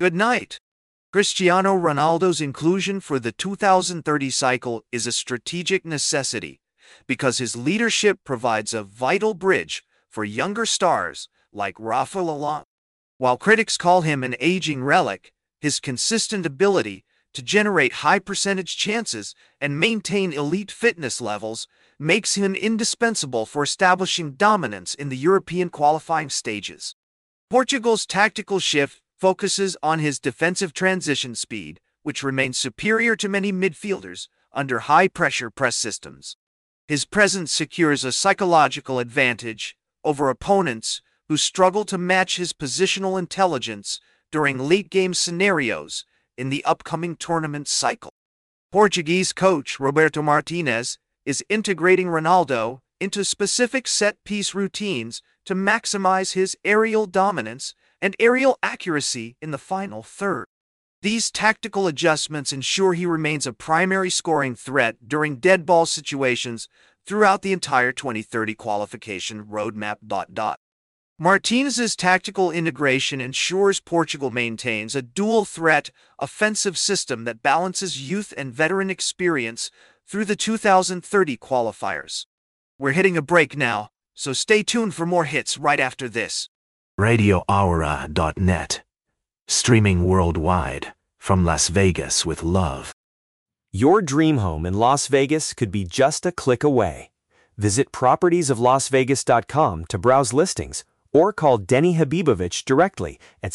Good night. Cristiano Ronaldo's inclusion for the 2030 cycle is a strategic necessity because his leadership provides a vital bridge for younger stars like Rafael Alonso. While critics call him an aging relic, his consistent ability to generate high-percentage chances and maintain elite fitness levels makes him indispensable for establishing dominance in the European qualifying stages. Portugal's tactical shift focuses on his defensive transition speed, which remains superior to many midfielders under high-pressure press systems. His presence secures a psychological advantage over opponents who struggle to match his positional intelligence during late-game scenarios in the upcoming tournament cycle. Portuguese coach Roberto Martinez is integrating Ronaldo into specific set-piece routines to maximize his aerial dominance and aerial accuracy in the final third. These tactical adjustments ensure he remains a primary scoring threat during dead ball situations throughout the entire 2030 qualification roadmap. Martinez's tactical integration ensures Portugal maintains a dual-threat offensive system that balances youth and veteran experience through the 2030 qualifiers. We're hitting a break now, so stay tuned for more hits right after this. RadioAura.net. Streaming worldwide from Las Vegas with love. Your dream home in Las Vegas could be just a click away. Visit propertiesoflasvegas.com to browse listings or call Denny Habibovich directly at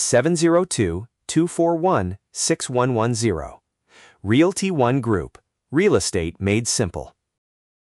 702-241-6110. Realty One Group. Real estate made simple.